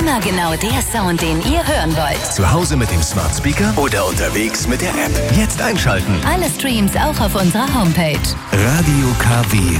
Immer genau der Sound, den ihr hören wollt. Zu Hause mit dem Smart Speaker oder unterwegs mit der App. Jetzt einschalten. Alle Streams auch auf unserer Homepage. Radio KW.